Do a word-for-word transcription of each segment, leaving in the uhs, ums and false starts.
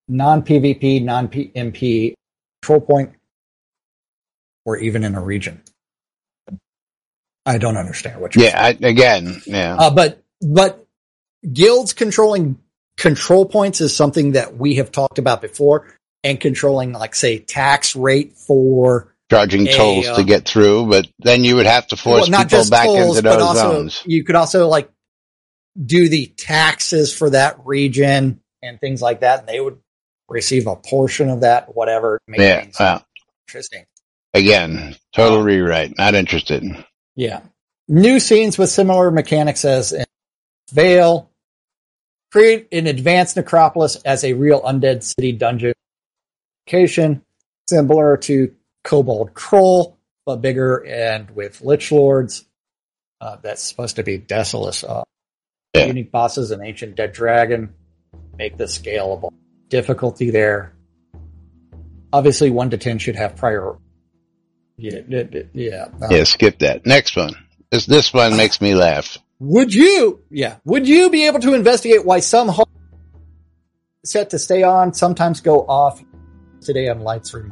non-PvP, non-M P control point, or even in a region. I don't understand what you're yeah, I, again, yeah. Uh, but, but guilds controlling control points is something that we have talked about before, and controlling, like, say, tax rate for charging a, tolls uh, to get through, but then you would have to force well, not people just back tolls, into but those also zones. you could also like do the taxes for that region and things like that, and they would receive a portion of that, whatever. Make Yeah, things well, interesting. Again, total Uh, rewrite. Not interested. Yeah. New scenes with similar mechanics as in Vale. Create an advanced necropolis as a real undead city dungeon location, similar to Kobold Kroll, but bigger and with Lich Lords. Uh, that's supposed to be Desolus. Uh, Yeah. Unique bosses and Ancient Dead Dragon. Make the scalable difficulty there. Obviously, one to ten should have prior. Yeah, yeah. yeah. Um, Yeah, skip that. Next one. This this one makes me laugh. Would you? Yeah. Would you be able to investigate why some homes set to stay on sometimes go off today on light stream?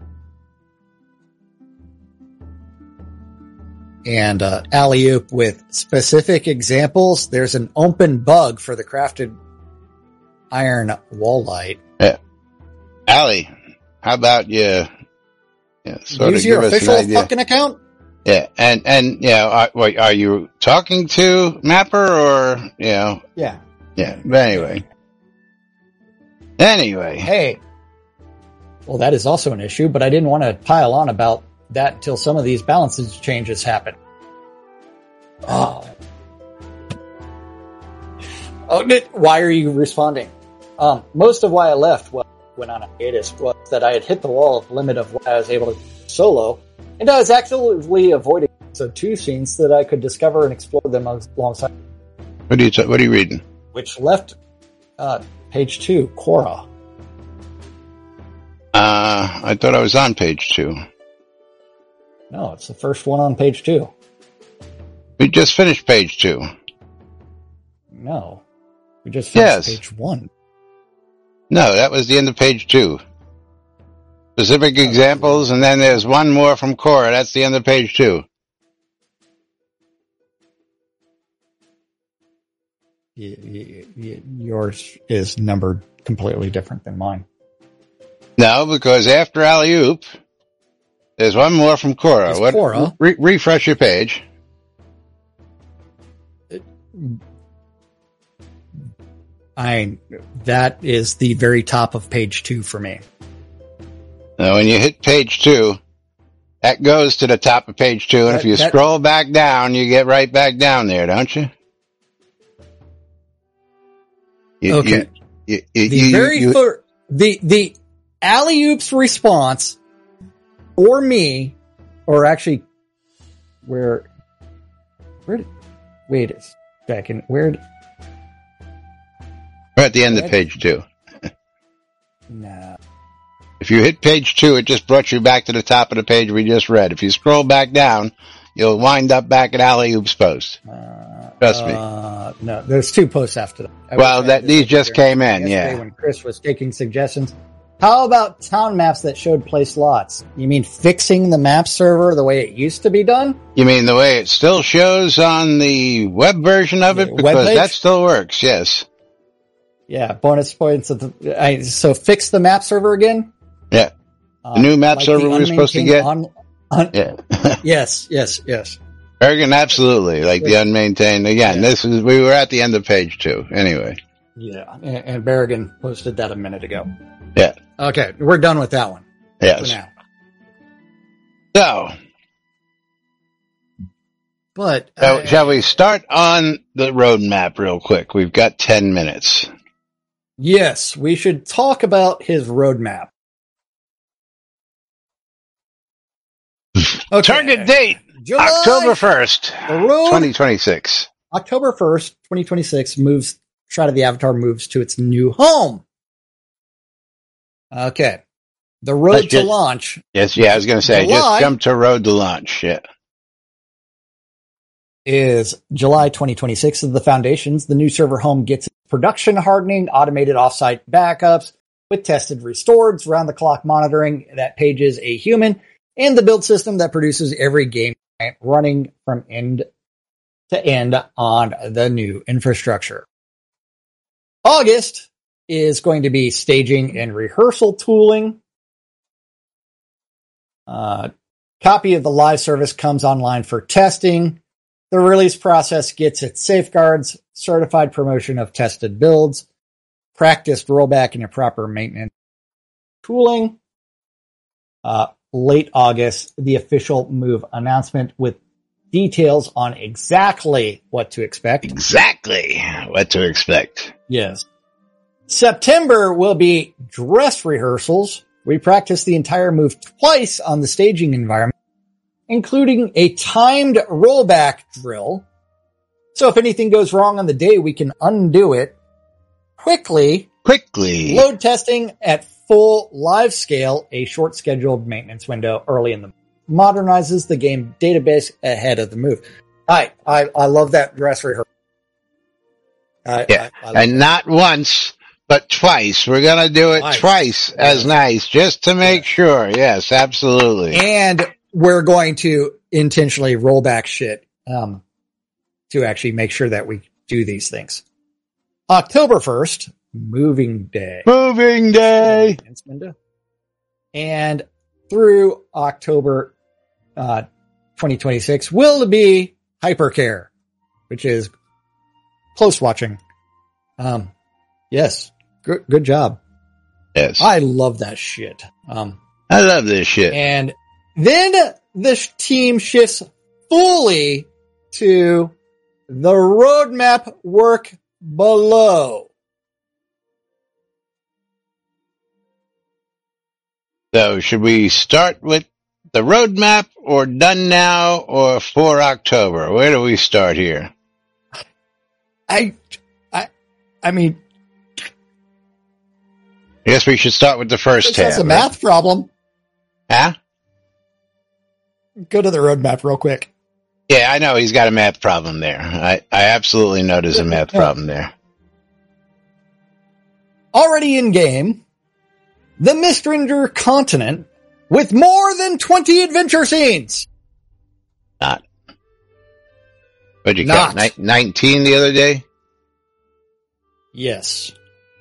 And uh, alley-oop with specific examples. There's an open bug for the crafted iron wall light. Yeah. Allie, how about you? Yeah, sort Use of your give us official an idea. fucking account. Yeah, and and yeah, are, wait, are you talking to Mapper or you know? Yeah. Yeah. But anyway, anyway. Hey. Well, that is also an issue, but I didn't want to pile on about that until some of these balances changes happen. Oh. Oh, why are you responding? Um, most of why I left well, went on a hiatus was that I had hit the wall of limit of what I was able to solo, and I was actively avoiding so two scenes so that I could discover and explore them alongside. What are you t- What are you reading? Which left uh, page two, Quora. Uh, I thought I was on page two. No, it's the first one on page two. We just finished page two. No, we just finished Yes. page one. No, that was the end of page two. Specific examples, and then there's one more from Cora. That's the end of page two. Y- y- y- yours is numbered completely different than mine. No, because after alley-oop, there's one more from Cora. It's What? Cora. Re- refresh your page. I that is the very top of page two for me. Now, when you hit page two, that goes to the top of page two, and That- if you that- scroll back down, you get right back down there, don't you? You- Okay. You, you, The you, very you- fir- the the alley-oop's response for me, or actually, where where did, wait a second, where did, we're at the end of page two. no. If you hit page two, it just brought you back to the top of the page we just read. If you scroll back down, you'll wind up back at alley-oop's post. Uh, Trust me. Uh, no, there's two posts after that. I Well, was- that these just came in, yesterday yeah. When Chris was taking suggestions, how about town maps that showed place lots? You mean fixing the map server the way it used to be done? You mean the way it still shows on the web version of it? The Because webpage? that still works, yes. Yeah, bonus points. At the, I, so fix the map server again? Yeah. Uh, The new map like server the we were supposed to unmaintained get? On, on, Yeah. yes, yes, yes. Bergen, absolutely. Like the unmaintained. Again, Yeah. this is, we were at the end of page two. Anyway. Yeah, and, and Berrigan posted that a minute ago. Yeah. Okay, we're done with that one for Yes. now. So, But so uh, shall we start on the roadmap real quick? We've got ten minutes. yes, we should talk about his roadmap. Okay. Target date, July, October first, The road, twenty twenty-six. October first, twenty twenty-six moves, Shroud of the Avatar moves to its new home. Okay. The road Let's to just- launch Yes, yeah, I was going to say, July. just jump to road to launch. Yeah. is July twenty twenty-six of the Foundations. The new server home gets production hardening, automated offsite backups, with tested restored, round-the-clock monitoring that pages a human, and the build system that produces every game running from end to end on the new infrastructure. August is going to be staging and rehearsal tooling. Uh, copy of the live service comes online for testing. The release process gets its safeguards, certified promotion of tested builds, practiced rollback and proper maintenance tooling. Uh, late August, the official move announcement with details on exactly what to expect. Exactly what to expect. Yes. September will be dress rehearsals. We practice the entire move twice on the staging environment, including a timed rollback drill. So if anything goes wrong on the day, we can undo it quickly. Quickly. Load testing at full live scale, a short scheduled maintenance window early in the modernizes the game database ahead of the move. I I, I love that dress rehearsal. I, yeah, I, I and not once, but twice. We're going to do it twice, twice yeah. as nice, just to make yeah. sure. Yes, absolutely. And we're going to intentionally roll back shit um, to actually make sure that we do these things. October first, moving day. Moving day. And through October uh, twenty twenty-six will be Hypercare, which is close watching. Um, yes, good, good job. Yes, I love that shit. Um, I love this shit. And then this team shifts fully to the roadmap work below. So should we start with the roadmap or done now or for October? Where do we start here? I, I, I mean, I guess we should start with the first tab. That's a math right? problem. Huh? Go to the roadmap real quick. Yeah, I know he's got a math problem there. I, I absolutely know there's a math problem there. Already in game, the Mistringer continent with more than twenty adventure scenes. Not. What'd you count? Ni- nineteen the other day? Yes.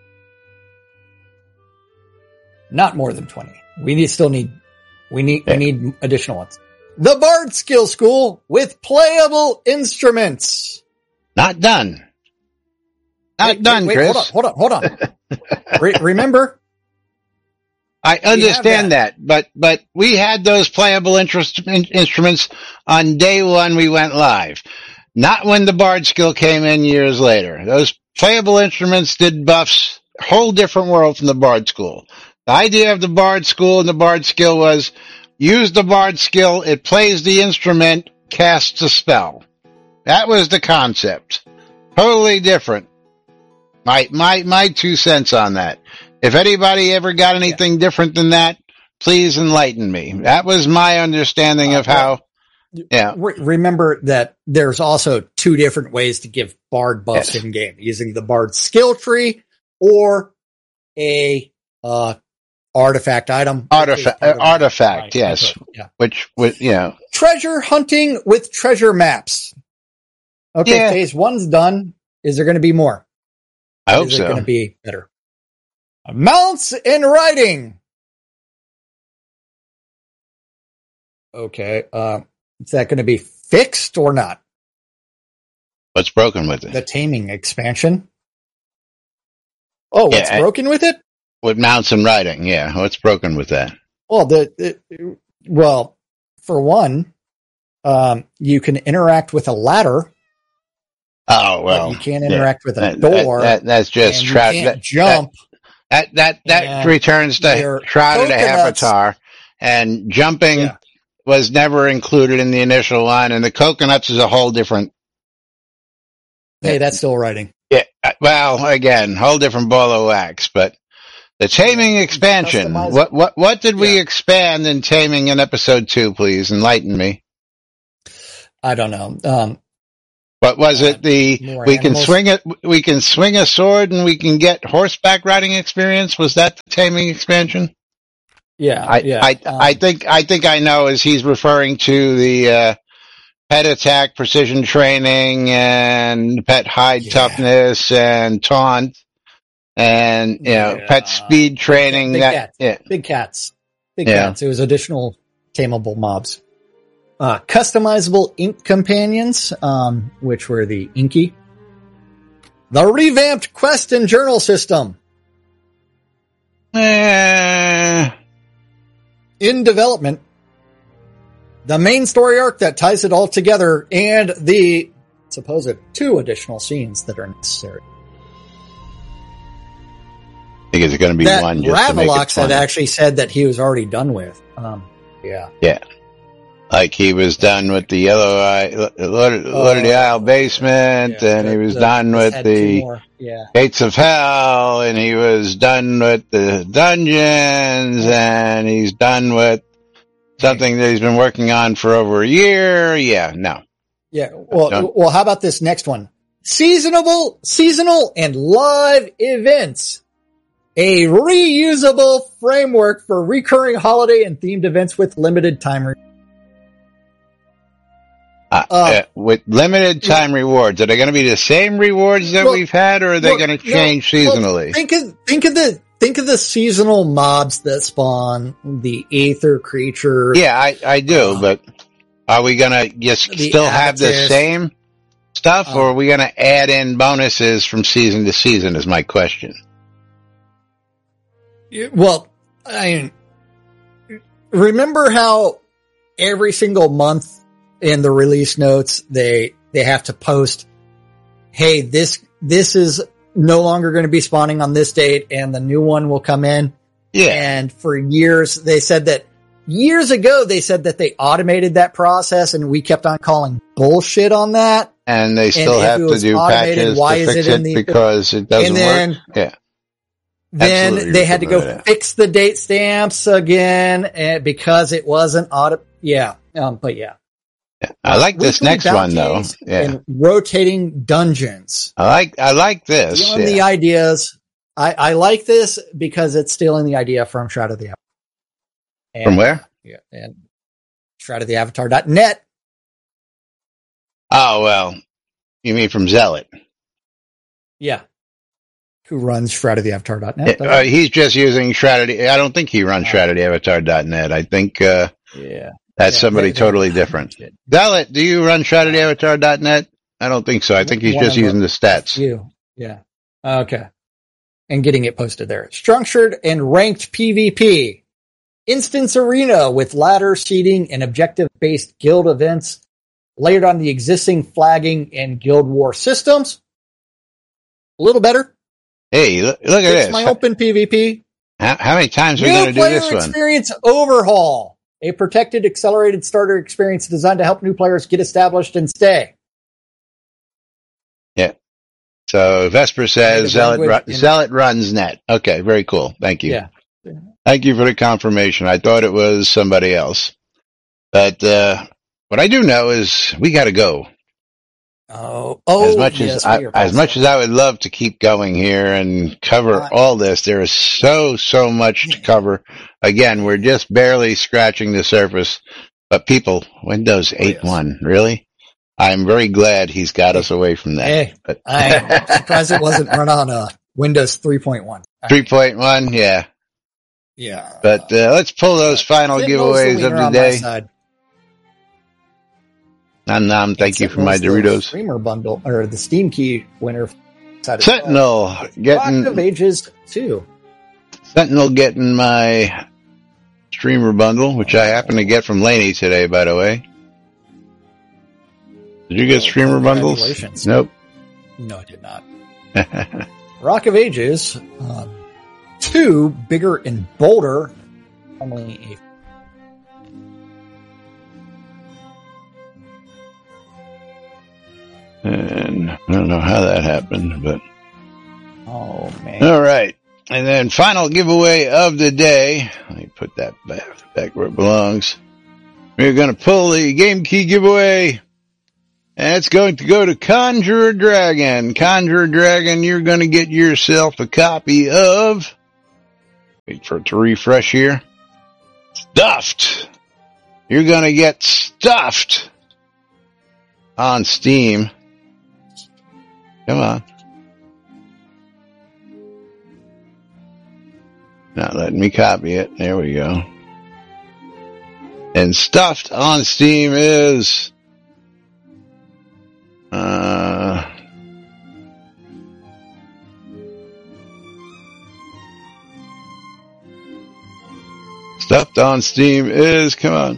Not more than twenty. We need, still need, we need, yeah. we need additional ones. The Bard Skill School with playable instruments. Not done. Not wait, done, wait, wait, Chris. Hold on, hold on, hold on. Re- remember? I understand that. that, but but we had those playable interest, in, instruments on day one we went live. Not when the Bard skill came in years later. Those playable instruments did buffs, whole different world from the Bard school. The idea of the Bard school and the Bard skill was use the Bard skill, it plays the instrument, casts a spell. That was the concept. Totally different. My my my two cents on that. If anybody ever got anything yeah. different than that, please enlighten me. That was my understanding uh, of how. Yeah. Remember that there's also two different ways to give Bard buffs yes. in game: using the Bard skill tree or a uh, artifact item. Artifact, uh, artifact, yes. Yeah. Which, which, yeah. Treasure hunting with treasure maps. Okay, yeah. phase one's done. Is there going to be more? I hope Is so. Is it going to be better? Mounts and riding. Okay, uh, is that going to be fixed or not? What's broken with it? The taming expansion. Oh, what's yeah, broken with it? With mounts and riding, yeah. What's broken with that? Well, the, the well, for one, um, you can interact with a ladder. Oh well, but you can't interact yeah, with a that, door. That, that, that's just tra- you can't that, jump. That that that, that returns to Shrouded Avatar, and jumping yeah. was never included in the initial line, and the coconuts is a whole different. Hey, that's still writing. Yeah, well, again, whole different ball of wax, but the taming expansion. What what what did yeah. we expand in taming in episode two? Please enlighten me. I don't know. Um, What was it? The More we can animals. swing it. We can swing a sword, and we can get horseback riding experience. Was that the taming expansion? Yeah, I yeah. I um, I think I think I know as he's referring to the uh, pet attack, precision training, and pet hide Yeah. toughness and taunt, and you know Yeah. pet speed training. Big that cats. yeah. Big cats. Big Yeah. cats. It was additional tameable mobs. Uh, customizable ink companions, um, which were the Inky. The revamped quest and journal system Eh, in development. The main story arc that ties it all together, and the supposed two additional scenes that are necessary. I think it's going to be That one. Just to make it Ravalox had fun. actually said that he was already done with. Um, yeah. Yeah. Like he was done with the Yellow Eye, Lord, Lord of the Isle basement, Yeah, and he the- was the- done this with had two the more. Yeah. Gates of Hell, and he was done with the dungeons, and he's done with something that he's been working on for over a year. Yeah, no. Yeah. Well, Done. well, how about this next one? Seasonable, seasonal and live events. A reusable framework for recurring holiday and themed events with limited time. Re- Uh, Uh, uh, with limited time rewards, are they going to be the same rewards that Look, we've had, or are they look, going to no, change look, seasonally? think of think of the think of the seasonal mobs that spawn the aether creature. Yeah, I, I do, Uh, but are we going to just the still have the Avatars. same stuff, Uh, or are we going to add in bonuses from season to season is my question. Well, I mean, remember how every single month in the release notes they they have to post, hey, this this is no longer going to be spawning on this date, and the new one will come in. Yeah. And for years, they said that years ago, they said that they automated that process, and we kept on calling bullshit on that. And they still if have it to was do automated, patches why to is fix it it, in the- because it doesn't and then, work. Yeah. Then Absolutely they had to go remember that. fix the date stamps again and because it wasn't auto. Yeah. Um, but yeah. I like this Weekly next one though. bounties Yeah. And rotating dungeons. I like, I like this. Stealing Yeah. the ideas. I, I like this because it's stealing the idea from Shroud of the Avatar. And, From where? Yeah. And shroud of the avatar dot net. Oh, well, you mean from Zealot. Yeah. Who runs shroud of the avatar dot net. Yeah, uh, he's just using Shroud of the, I don't think he runs Oh. Shroud of the Avatar dot net. I think, uh, yeah. that's Yeah, somebody they- they- totally different. Zealot, do you run Shroud of the Avatar dot net? I don't think so. I think he's One just of using the stats. You. Yeah. Okay. And getting it posted there. Structured and ranked PvP. Instance arena with ladder seating and objective-based guild events layered on the existing flagging and guild war systems. A little better. Hey, look, look at Fix this. my open PvP. How, how many times are we New going to do player this one? experience overhaul. A protected, accelerated starter experience designed to help new players get established and stay. Yeah. So Vesper says Native Zealot, language ru- in- Zealot runs net. Okay, very cool. Thank you. Yeah. Thank you for the confirmation. I thought it was somebody else. But uh, what I do know is we got to go. Oh, oh, as much yes, as I, we are as past much that. as I would love to keep going here and cover Uh, all this, there is so so much to cover. Again, we're just barely scratching the surface. But people, Windows Oh, yes. eight one, really? I'm very glad he's got us away from that. Hey, But I'm surprised it wasn't run on uh, Windows three point one. three point one, yeah. Yeah. But uh, let's pull those final Sentinel's giveaways winner of the on my day. side. Nom nom, thank you for my Sentinel's the Doritos. Streamer bundle or the Steam Key winner. Side of- Sentinel Rock of getting Ages two. Sentinel getting my streamer bundle, which I happen to get from Laney today, by the way. Did you get streamer bundles? Congratulations. Nope. No, I did not. Rock of Ages um, two, bigger and bolder. Only a And I don't know how that happened, but oh man. all right. And then final giveaway of the day. Let me put that back, back where it belongs. We're going to pull the game key giveaway. And it's going to go to Conjurer Dragon. Conjurer Dragon, you're going to get yourself a copy of... Wait for it to refresh here. Stuffed. You're going to get Stuffed on Steam. Come on. Not letting me copy it. There we go. And Stuffed on Steam is... Uh... Stuffed on Steam is... Come on.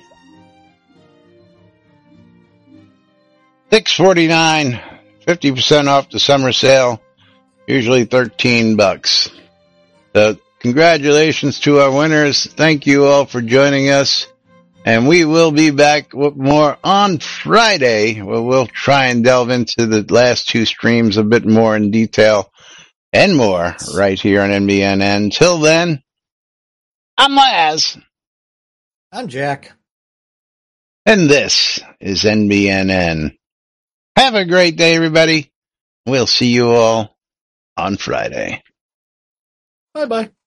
six forty-nine. fifty percent off the summer sale. Usually thirteen bucks. So... Congratulations to our winners. Thank you all for joining us. And we will be back with more on Friday, where we'll try and delve into the last two streams a bit more in detail and more right here on N B N N. Till then, I'm Laz. I'm Jack. And this is N B N N. Have a great day, everybody. We'll see you all on Friday. Bye-bye.